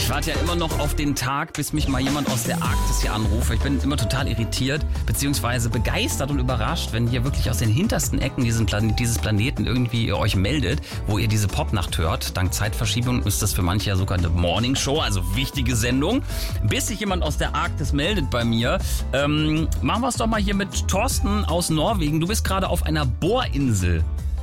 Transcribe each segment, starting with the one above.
Ich warte ja immer noch auf den Tag, bis mich mal jemand aus der Arktis hier anruft. Ich bin immer total irritiert, beziehungsweise begeistert und überrascht, wenn hier wirklich aus den hintersten Ecken dieses Planeten irgendwie ihr euch meldet, wo ihr diese Popnacht hört. Dank Zeitverschiebung ist das für manche ja sogar eine Morningshow, also wichtige Sendung. Bis sich jemand aus der Arktis meldet bei mir, machen wir es doch mal hier mit Thorsten aus Norwegen. Du bist gerade auf einer Bohrinsel.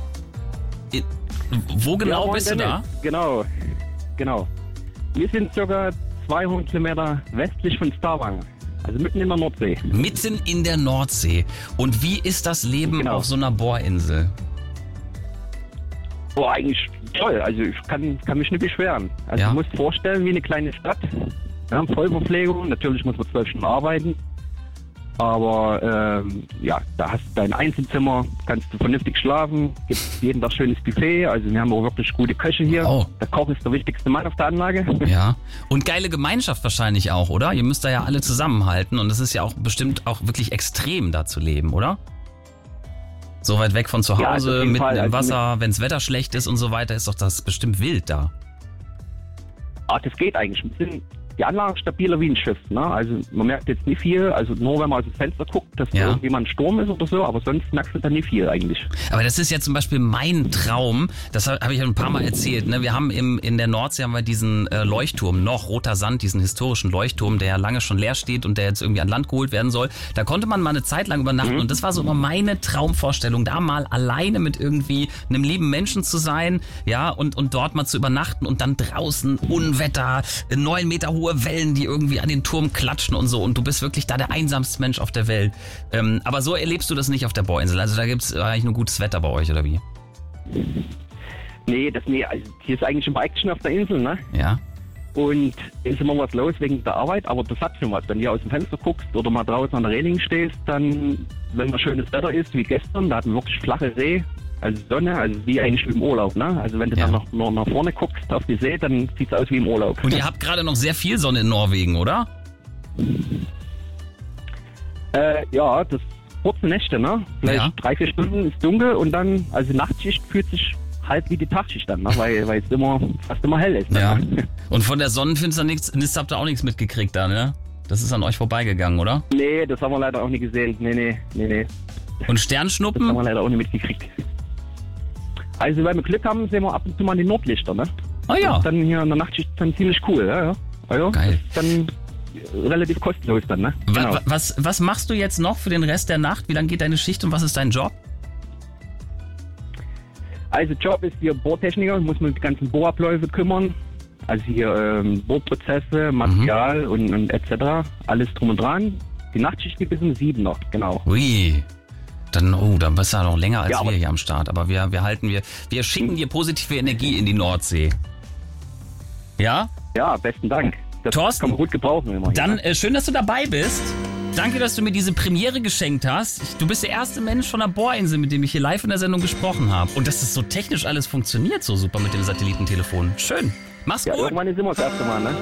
Wo genau bist du da? Genau. Wir sind ca. 200 Kilometer westlich von Stavanger, also mitten in der Nordsee. Mitten in der Nordsee. Und wie ist das Leben auf so einer Bohrinsel? Boah, eigentlich toll. Also ich kann mich nicht beschweren. Also du musst dir vorstellen, wie eine kleine Stadt. Wir haben Vollverpflegung, natürlich muss man 12 Stunden arbeiten. Aber da hast du dein Einzelzimmer, kannst du vernünftig schlafen, gibt jeden Tag schönes Buffet, also wir haben auch wirklich gute Köche hier. Oh. Der Koch ist der wichtigste Mann auf der Anlage. Ja, und geile Gemeinschaft wahrscheinlich auch, oder? Ihr müsst da ja alle zusammenhalten und es ist ja auch bestimmt auch wirklich extrem da zu leben, oder? So weit weg von zu Hause, mitten im Wasser, wenn das Wetter schlecht ist und so weiter, ist doch das bestimmt wild da. Ach, das geht eigentlich. Die Anlage ist stabiler wie ein Schiff, ne? Also man merkt jetzt nicht viel, also nur wenn man aus dem Fenster guckt, dass irgendwie mal ein Sturm ist oder so, aber sonst merkst du da nicht viel eigentlich. Aber das ist ja zum Beispiel mein Traum, das habe ich ja ein paar Mal erzählt, ne? Wir haben in der Nordsee haben wir diesen Leuchtturm, Roter Sand, diesen historischen Leuchtturm, der ja lange schon leer steht und der jetzt irgendwie an Land geholt werden soll. Da konnte man mal eine Zeit lang übernachten und das war so immer meine Traumvorstellung, da mal alleine mit irgendwie einem lieben Menschen zu sein, ja, und dort mal zu übernachten und dann draußen Unwetter, 9 Meter hohe Wellen, die irgendwie an den Turm klatschen und so und du bist wirklich da der einsamste Mensch auf der Welt. Aber so erlebst du das nicht auf der Bohrinsel. Also da gibt es eigentlich nur gutes Wetter bei euch, oder wie? Nee, also hier ist eigentlich immer Action auf der Insel, ne? Ja. Und ist immer was los wegen der Arbeit, aber das hat schon was. Wenn du aus dem Fenster guckst oder mal draußen an der Reling stehst, dann, wenn mal schönes Wetter ist, wie gestern, da hatten wir wirklich flache See, also Sonne, also wie eigentlich wie im Urlaub, ne? Also wenn du dann noch nach vorne guckst auf die See, dann sieht es aus wie im Urlaub. Und ihr habt gerade noch sehr viel Sonne in Norwegen, oder? Ja, das kurze Nächte, ne? Vielleicht 3-4 Stunden ist dunkel und dann, also die Nachtschicht fühlt sich halt wie die Tagschicht an, ne? Weil es fast immer hell ist. Ne? Ja. Und von der Sonnenfinsternis habt ihr auch nichts mitgekriegt da, ne? Das ist an euch vorbeigegangen, oder? Nee, das haben wir leider auch nicht gesehen. Nee. Und Sternschnuppen? Das haben wir leider auch nicht mitgekriegt. Also, wenn wir Glück haben, sehen wir ab und zu mal die Nordlichter, ne? Ah ja. Und dann hier in der Nachtschicht dann ziemlich cool, ja. Also, geil. Das ist dann relativ kostenlos dann, ne? Genau. Was machst du jetzt noch für den Rest der Nacht? Wie lange geht deine Schicht und was ist dein Job? Also, Job ist hier Bohrtechniker, muss man die ganzen Bohrabläufe kümmern. Also hier Bohrprozesse, Material und etc. Alles drum und dran. Die Nachtschicht geht bis um 7 noch, genau. Ui. Dann bist du ja noch länger als wir hier am Start. Aber wir schicken dir positive Energie in die Nordsee. Ja? Ja, besten Dank. Das Thorsten, kann man gut gebrauchen immer. Dann schön, dass du dabei bist. Danke, dass du mir diese Premiere geschenkt hast. Du bist der erste Mensch von der Bohrinsel, mit dem ich hier live in der Sendung gesprochen habe. Und dass das so technisch alles funktioniert, so super mit dem Satellitentelefon. Schön. Mach's gut. Irgendwann sind wir das erste Mal, ne?